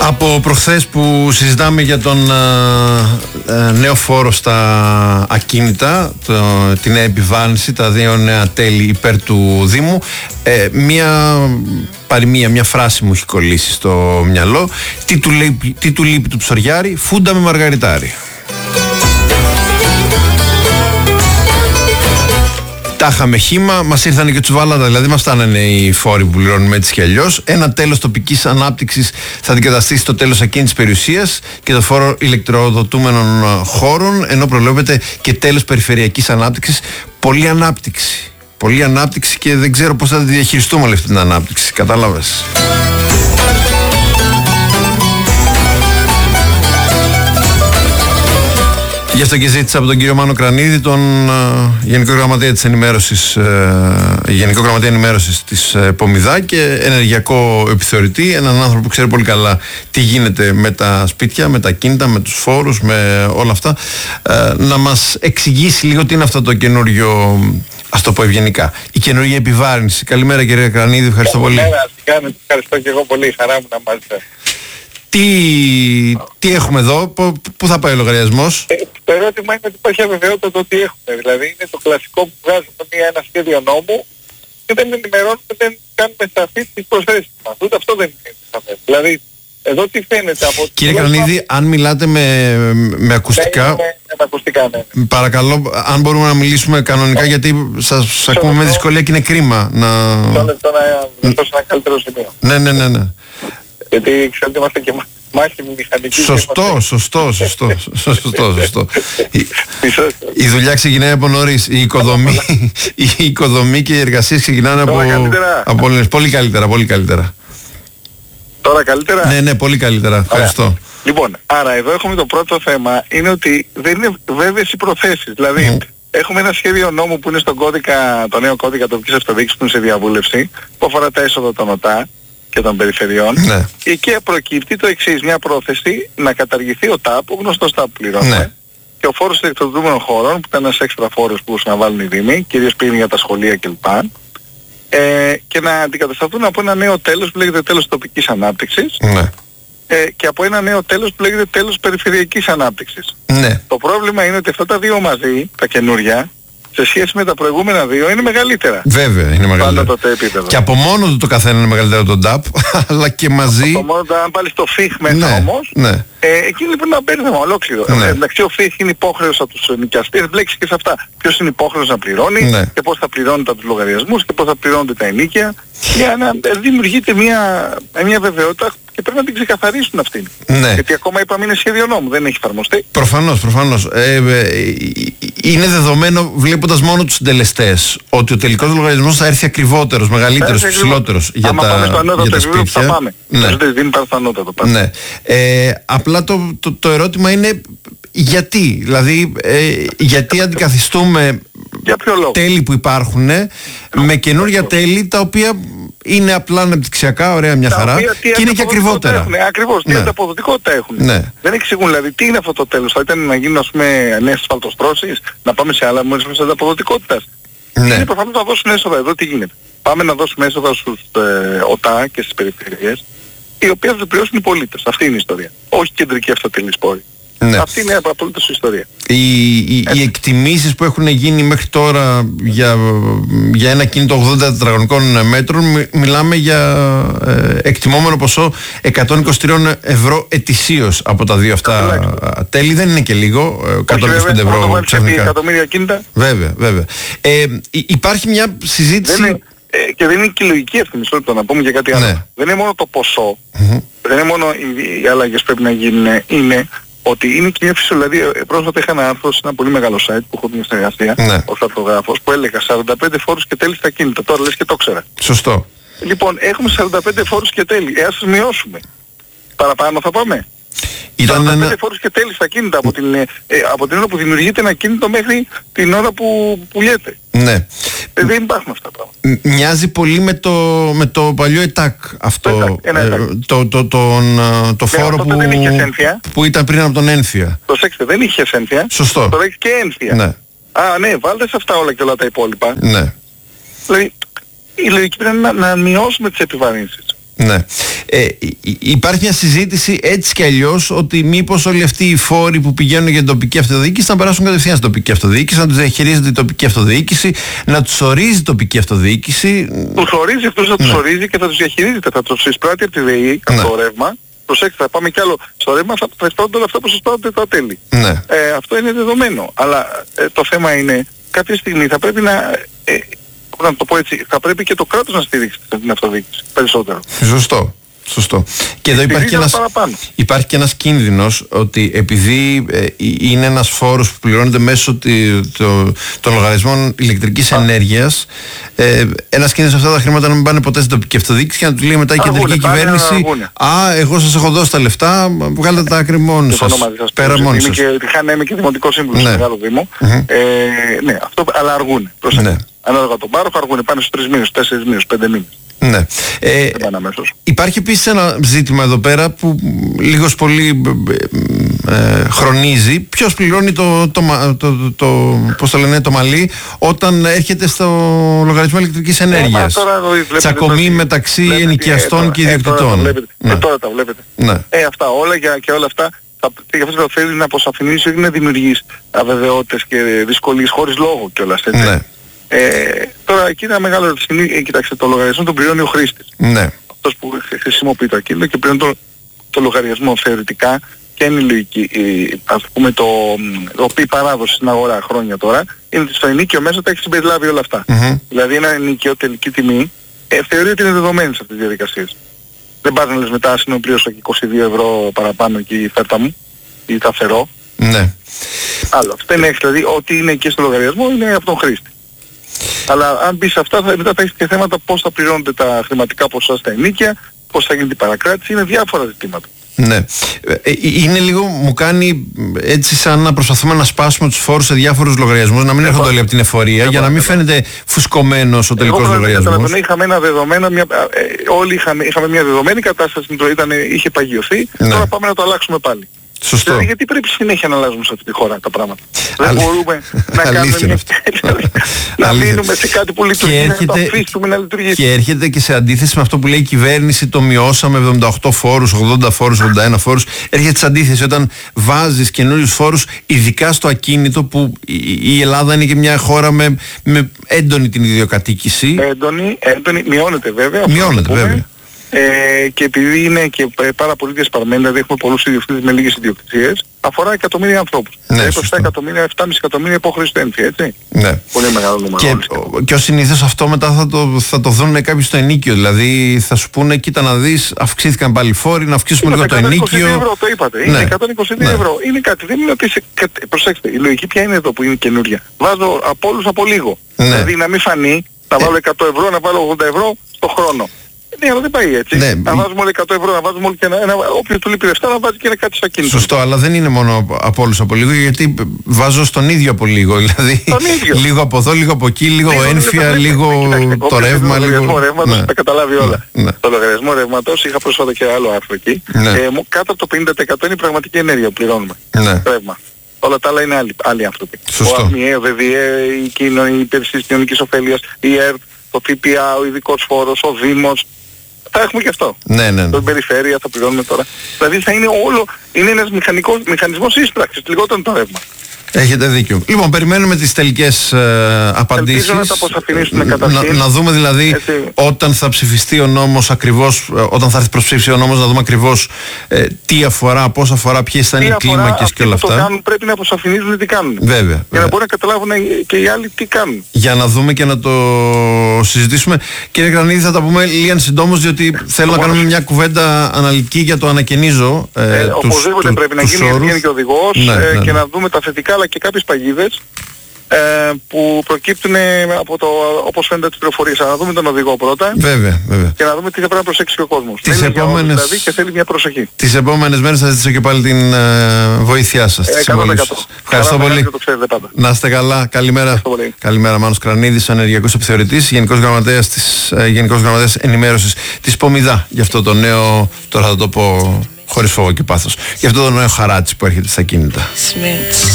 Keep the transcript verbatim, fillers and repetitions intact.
Από προχθές που συζητάμε για τον ε, ε, νέο φόρο στα ακίνητα, το, την νέα επιβάρυνση, τα δύο νέα τέλη υπέρ του Δήμου, ε, μία παροιμία, μια φράση μου έχει κολλήσει στο μυαλό. Τι του, λείπει, τι του λείπει του ψωριάρι, φούντα με μαργαριτάρι. Τα είχαμε χύμα, μας ήρθαν και τσουβάλατα, δηλαδή μας φτάνανε οι φόροι που πληρώνουμε έτσι κι αλλιώς. Ένα τέλος τοπικής ανάπτυξης θα αντικαταστήσει το τέλος ακίνητης περιουσίας και το φόρο ηλεκτροδοτούμενων χώρων, ενώ προβλέπεται και τέλος περιφερειακής ανάπτυξης. Πολλή ανάπτυξη. Πολλή ανάπτυξη και δεν ξέρω πώς θα τη διαχειριστούμε όλη αυτή την ανάπτυξη. Κατάλαβες. Γι' αυτό και ζήτησα από τον κύριο Μάνο Κρανίδη, τον uh, Γενικό Γραμματέα της Ενημέρωσης, uh, Γενικό Γραμματέα Ενημέρωσης της uh, Πομιδά και ενεργειακό επιθεωρητή, έναν άνθρωπο που ξέρει πολύ καλά τι γίνεται με τα σπίτια, με τα κίνητα, με τους φόρους, με όλα αυτά, uh, να μας εξηγήσει λίγο τι είναι αυτό το καινούριο, ας το πω ευγενικά, η καινούργια επιβάρυνση. Καλημέρα κύριε Κρανίδη, ευχαριστώ πολύ. Καλημέρα, ευχαριστώ και εγώ πολύ, χαρά μου να μάθετε. Τι, τι έχουμε εδώ, πού θα πάει ο λογαριασμός? Ε, το ερώτημα είναι ότι υπάρχει αβεβαιότητα το τι έχουμε. Δηλαδή είναι το κλασικό που βγάζουμε μια, ένα σχέδιο νόμου και δεν ενημερώνουμε, δεν κάνουμε σαφείς τις προσθέσεις μας. Ούτε αυτό δεν είναι σαφές. Δηλαδή εδώ τι φαίνεται από... Κύριε Κρανίδη, μα... αν μιλάτε με, με ακουστικά, ναι, με, με ακουστικά ναι. Παρακαλώ, αν μπορούμε να μιλήσουμε κανονικά, γιατί σας ακούμε με δυσκολία και είναι κρίμα να... Μισό λεπτό να δώσω ένα καλύτερο σημείο. Ναι, ναι, ναι, ναι. Γιατί ξέρω ότι είμαστε και μάχημοι μηχανικοί. Σωστό, σωστό, σωστό, σωστό, σωστό. η, η δουλειά ξεκινάει από νωρίς. Η οικοδομή, η οικοδομή και οι εργασίες ξεκινάνε από, από νωρίς. Πολύ καλύτερα, πολύ καλύτερα. Τώρα καλύτερα. Ναι, ναι, πολύ καλύτερα. Ευχαριστώ. Άρα. Λοιπόν, άρα εδώ έχουμε το πρώτο θέμα, είναι ότι δεν είναι βέβαιες οι προθέσεις. Δηλαδή, mm. έχουμε ένα σχέδιο νόμου που είναι στον κώδικα, το νέο κώδικα τοπικής αυτοδιοίκησης που είναι σε διαβούλευση, που αφορά τα έσοδα των ΟΤΑ και των περιφερειών. Ναι. Εκεί προκύπτει το εξής, μια πρόθεση να καταργηθεί ο ΤΑΠ, ο γνωστός ΤΑΠ πληρώνουμε, ναι. και ο φόρος ηλεκτροδοτούμενων χώρων, που ήταν ένας έξτρα φόρος που μπορούσαν να βάλουν οι Δήμοι, κυρίως πριν για τα σχολεία κλπ. Ε, και να αντικατασταθούν από ένα νέο τέλος που λέγεται τέλος τοπικής ανάπτυξης, ναι. ε, και από ένα νέο τέλος που λέγεται τέλος περιφερειακής ανάπτυξης. Ναι. Το πρόβλημα είναι ότι αυτά τα δύο μαζί, τα καινούρια, σε σχέση με τα προηγούμενα δύο είναι μεγαλύτερα. Βέβαια είναι μεγαλύτερα. Το επίπεδο. Και από μόνο του το καθένα είναι μεγαλύτερο τον ΤΑΠ, αλλά και μαζί. Από μόνο του, αν πάλι στο ΦΙΧ μέσα, ναι, όμως, ναι. ε, εκεί είναι ένα μπέρδεμα ολόκληρο. Ναι. Ε, εντάξει, ο ΦΙΧ είναι υπόχρεος από τους νοικιαστές, μπλέξει και σε αυτά. Ποιος είναι υπόχρεος να πληρώνει, ναι. και πώς θα πληρώνει τα τους λογαριασμούς και πώς θα πληρώνονται τα ενοίκια. Για να ε, δημιουργείται μια, μια βεβαιότητα και πρέπει να την ξεκαθαρίσουν αυτήν. Ναι. Γιατί ακόμα είπαμε είναι σχέδιο νόμου, δεν έχει εφαρμοστεί. Προφανώς, προφανώς. Ε, ε, είναι δεδομένο, βλέποντας μόνο τους συντελεστές, ότι ο τελικός λογαριασμός θα έρθει ακριβότερος, μεγαλύτερος, ψηλότερος για άμα τα, πάμε στο ανώτατο για τα επίπεδο σπίτια. Θα πάμε. Ναι. Δεν πάμε στο ανώτατο. Ναι. Ε, απλά το, το, το ερώτημα είναι γιατί. Δηλαδή, ε, γιατί αντικαθιστούμε για ποιο λόγο? Τέλη που υπάρχουν ε, με καινούργια τέλη τα οποία είναι απλά αναπτυξιακά, ωραία, μια χαρά, και είναι και ακριβότερα. Ακριβώς, τι ανταποδοτικότητα έχουν. Ναι. Δεν εξηγούν δηλαδή τι είναι αυτό το τέλος. Θα ήταν να γίνουν, ας πούμε, νέες ασφαλτοστρώσεις, να πάμε σε άλλα μόνες ανταποδοτικότητας. Ναι. Είναι προφανώς να δώσουν έσοδα. Εδώ τι γίνεται? Πάμε να δώσουμε έσοδα στους ε, ΟΤΑ και στις περιφερειές, οι οποίες θα πληρώσουν οι πολίτες. Αυτή είναι η ιστορία. Όχι κεντρική αυτοτελής πόρη. Ναι. Αυτή είναι απολύτως η ιστορία. Οι, οι, οι εκτιμήσεις που έχουν γίνει μέχρι τώρα για, για ένα κίνητο ογδόντα τετραγωνικών μέτρων, μι, μιλάμε για ε, εκτιμόμενο ποσό εκατόν είκοσι τρία ευρώ ετησίως από τα δύο αυτά τέλη. Δεν είναι και λίγο, εκατόν είκοσι πέντε ευρώ ξαφνικά. Εκατομμύρια κίνητα. Βέβαια, βέβαια. Ε, υπάρχει μια συζήτηση... Δεν είναι, ε, και δεν είναι και λογική αυτή, μισό λεπτό να πούμε και κάτι άλλο. Ναι. Δεν είναι μόνο το ποσό, mm-hmm. δεν είναι μόνο οι, οι αλλαγές που πρέπει να γίνουν, είναι... ότι είναι και μια φυσιολογία. Δηλαδή, πρόσφατα είχα ένα άρθρο σε ένα πολύ μεγάλο site που έχω μια συνεργασία, ναι. ως αρθρογράφος, που έλεγα σαράντα πέντε φόρους και τέλη στα κίνητα. Τώρα λες και το ξέρα. Σωστό. Λοιπόν, έχουμε σαράντα πέντε φόρους και τέλη. Ε, ας τους μειώσουμε. Παραπάνω θα πάμε. Ήταν σαράντα πέντε ένα... φόρους και τέλη στα κίνητα από την, ε, από την ώρα που δημιουργείται ένα κίνητο μέχρι την ώρα που πουλιέται. Ναι. Ε, δεν υπάρχουν αυτά τα πράγματα. Μοιάζει πολύ με το, με το παλιό ΕΤΑΚ αυτό. Το, ΕΤΑΚ, ε, το, το, τον, το φόρο που, δεν είχε ένθια. που ήταν πριν από τον ένθια. Προσέξτε, δεν είχε ένθια. Σωστό. Τώρα έχει και ένθια. Ναι. Α, ναι, βάλτε σε αυτά όλα και όλα τα υπόλοιπα. Ναι. Δηλαδή, η λογική πρέπει να, να μειώσουμε τις επιβαρύνσεις. Ναι. Ε, υπάρχει μια συζήτηση έτσι κι αλλιώς ότι μήπως όλοι αυτοί οι φόροι που πηγαίνουν για την τοπική αυτοδιοίκηση να περάσουν κατευθείαν στην τοπική αυτοδιοίκηση, να τους διαχειρίζεται η τοπική αυτοδιοίκηση, να τους ορίζει η τοπική αυτοδιοίκηση. Τους ορίζει, αυτούς θα τους ναι. ορίζει και θα τους διαχειρίζεται. Θα τους εισπράττει από τη ΔΕΗ, από ναι. το ρεύμα. Προσέξτε, θα πάμε κι άλλο. Στο ρεύμα θα εισπράττονται όλα αυτά που εισπράττονται τα τέλη. Ναι. Ε, αυτό είναι δεδομένο. Αλλά ε, το θέμα είναι κάποια στιγμή θα πρέπει να. Ε, να το πω έτσι, θα πρέπει και το κράτος να στηρίξει την αυτοδιοίκηση περισσότερο. Σωστό. Σωστό. Και εδώ υπάρχει και, ένας, υπάρχει και ένας κίνδυνος ότι επειδή ε, είναι ένας φόρος που πληρώνεται μέσω τη, το, των λογαριασμών ηλεκτρικής ενέργειας, ε, ένας κίνδυνος αυτά τα χρήματα να μην πάνε ποτέ στην τοπική αυτοδιοίκηση και να του λέει μετά η κεντρική κυβέρνηση «Α, εγώ σας έχω δώσει τα λεφτά, βγάλετε τα άκρη μόνοι σας, πέρα μόνοι σας». Είχα είμαι και δημοτικό σύμβουλο στο Μεγάλο Δήμο, mm-hmm. ε, ναι, αυτό, αλλά αργούν. Ναι. Ανάλογα τον πάροχο αργούν, πάνε στους τρεις μήνες, τέσσερις μήνες, πέντε μήνες. Ναι. Ε, υπάρχει επίσης ένα ζήτημα εδώ πέρα που λίγος πολύ ε, χρονίζει. Ποιος πληρώνει το, το, το, το, το, πώς το λένε, το μαλλί όταν έρχεται στο λογαριασμό ηλεκτρικής ενέργειας? Ε, Τσακωμή μεταξύ βλέπετε, ενοικιαστών ε, και ιδιοκτητών. Ε, ναι. ε, τώρα τα βλέπετε. Ναι. Ε, αυτά όλα για, και όλα αυτά και γι' αυτό θέλει να αποσαφηνίσει ή να δημιουργήσει αβεβαιότητες και δυσκολίες χωρίς λόγο κιόλας. Ναι. Ε, τώρα εκεί είναι ένα μεγάλο ερώτημα. Ε, κοιτάξτε, το λογαριασμό τον πληρώνει ο χρήστης. Ναι. Αυτός που χρησιμοποιεί το ακίνητο και πληρώνει το, το λογαριασμό θεωρητικά και είναι λογική. Ε, ας πούμε το, το οποίο παράδοση στην αγορά χρόνια τώρα είναι ότι στο ενίκιο μέσα τα έχει συμπεριλάβει όλα αυτά. Mm-hmm. Δηλαδή ένα ενίκιο τελική τιμή ε, θεωρεί ότι είναι δεδομένη σε αυτές τις διαδικασίες. Δεν πας να λες μετά συγγνώμη πλήρωσα και είκοσι δύο ευρώ παραπάνω εκεί η φέρτα μου ή τα φερώ. Ναι. Άλλο. Δεν έχεις δηλαδή ό,τι είναι εκεί στο λογαριασμό είναι από τον χρήστη. Αλλά αν μπεις σε αυτά θα, μετά θα έχεις και θέματα πώς θα πληρώνονται τα χρηματικά ποσά στα ενίκια, πώς θα γίνει την παρακράτηση, είναι διάφορα ζητήματα. Ναι. Ε, είναι λίγο, μου κάνει έτσι σαν να προσπαθούμε να σπάσουμε τους φόρους σε διάφορους λογαριασμούς, να μην έρχονται όλοι από την εφορία, για να μην φαίνεται φουσκωμένος ο τελικός λογαριασμός. Είχαμε ένα δεδομένο, μια, ε, όλοι είχαμε, είχαμε μια δεδομένη κατάσταση, ήταν, είχε παγιωθεί, ναι. Τώρα πάμε να το αλλάξουμε πάλι. Σωστό. Δηλαδή, γιατί πρέπει συνέχεια να αλλάζουμε σε αυτή τη χώρα τα πράγματα. Δεν μπορούμε να κάνουμε μια... να μείνουμε σε κάτι που λειτουργεί, να το αφήσουμε να λειτουργήσει. Και έρχεται και σε αντίθεση με αυτό που λέει η κυβέρνηση, το μειώσαμε εβδομήντα οκτώ φόρους, ογδόντα φόρους, ογδόντα ένα φόρους. Έρχεται σε αντίθεση όταν βάζεις καινούριους φόρους, ειδικά στο ακίνητο που η Ελλάδα είναι και μια χώρα με, με έντονη την ιδιοκατοίκηση. Έντονη, έντονη, μειώνεται βέβαια. Μειώνεται βέβαια. Ε, και επειδή είναι και πάρα πολύ διασπαρμένη, δηλαδή έχουμε πολλούς ιδιοκτήτες με λίγες ιδιοκτησίες, αφορά εκατομμύρια ανθρώπους. Ναι, δηλαδή επτά εκατομμύρια, επτά κόμμα πέντε εκατομμύρια υποχρεωστένθη, έτσι. Ναι. Πολύ μεγάλο νούμερο. Και, και ως συνήθως αυτό μετά θα το, θα το δουν κάποιοι στο ενίκιο. Δηλαδή θα σου πούνε, κοίτα να δεις, αυξήθηκαν πάλι φόροι, να αυξήσουμε λίγο το ενίκιο. εκατόν είκοσι δύο ευρώ, το είπατε. Ναι. Είναι εκατόν είκοσι δύο ναι. ευρώ. Είναι κάτι, δεν είναι ότι είσαι, προσέξτε, η λογική ποια είναι εδώ που είναι καινούρια. Βάζω από όλους από λίγο. Ναι. Δηλαδή να μην φανεί, να βάλω εκατό ευρώ, να βάλω ογδόντα ευρώ το χρόνο. Ναι, αλλά δεν πάει έτσι. Ναι. Να βάζουμε όλοι εκατό ευρώ, να βάζουμε όλοι και ένα, ένα όποιος του λείπει λεφτά να βάζει και ένα κάτι στο ακίνητο. Σωστό, αλλά δεν είναι μόνο από όλους από λίγο, γιατί βάζω στον ίδιο από λίγο. Δηλαδή, λίγο από εδώ, λίγο από εκεί, λίγο, λίγο ένφια, λίγο, λίγο το ρεύμα. Το λογαριασμό ρεύματος ναι. Τα καταλάβει όλα. Ναι. Το λογαριασμό ρεύματος, είχα πρόσφατα και άλλο άρθρο εκεί. Ναι. Ε, κάτω από το πενήντα τοις εκατό είναι η πραγματική ενέργεια που πληρώνουμε. Ναι. Ρεύμα. Όλα τα άλλα είναι άλλοι, άλλοι άνθρωποι. Σωστό. Ο ΑΜΙΕ, ο ΒΔΕ, η υπηρεσία κοινωνικής ωφέλειας, η ΕΡΤ, το ΦΠΑ, ο ειδικός φόρος, ο Δήμος. Θα έχουμε και αυτό. Ναι, ναι, ναι. Την περιφέρεια θα πληρώνουμε τώρα. Δηλαδή θα είναι όλο, είναι ένας μηχανικός, μηχανισμός ίσπραξης, λιγότερο το ρεύμα. Έχετε δίκιο. Λοιπόν, περιμένουμε τις τελικές ε, απαντήσεις. Ελπίζω να τα αποσαφηνίσουμε καταρχήν. Να, να δούμε δηλαδή έτσι. Όταν θα ψηφιστεί ο νόμος ακριβώς, όταν θα έρθει προς ψήφιση ο νόμος, να δούμε ακριβώς ε, τι αφορά, πώς αφορά, ποιες θα είναι οι κλίμακες και όλα αυτά. Αυτό το κάνουν πρέπει να αποσαφηνίζουν τι κάνουν. Βέβαια. Για βέβαια. να μπορούν να καταλάβουν και οι άλλοι τι κάνουν. Για να δούμε και να το συζητήσουμε. Κύριε Κρανίδη, θα τα πούμε λίγαν συντόμως, διότι θέλω να κάνουμε μια κουβέντα αναλυτική για το ανακαινίζω. Ε, ε, οπωσδήποτε πρέπει να γίνει και ο οδηγός και να δούμε τα θετικά και κάποιες παγίδες ε, που προκύπτουν από το, όπως φαίνεται τις πληροφορίες. Να δούμε τον οδηγό πρώτα. Βέβαια, βέβαια. Και να δούμε τι θα πρέπει να προσέξει και ο κόσμος. Τις θέλει επόμενες... όλους, δηλαδή, και θέλει μια προσοχή. Τις επόμενες μέρες θα ζητήσω και πάλι την ε, βοήθειά σας. Ε, εκατό τοις εκατό. Ευχαριστώ πολύ. Το ξέρετε πάντα. Να είστε καλά. Καλημέρα. Καλημέρα, Μάνος Κρανίδης, ενεργειακός επιθεωρητής, Γενικός Γραμματέας της ε, Γενικός Γραμματέας Ενημέρωσης της Πομιδά. Για αυτό το νέο, τώρα θα το πω χωρίς φόβο και πάθος, για αυτό το νέο χαράτσι που έρχεται στα κίνητα.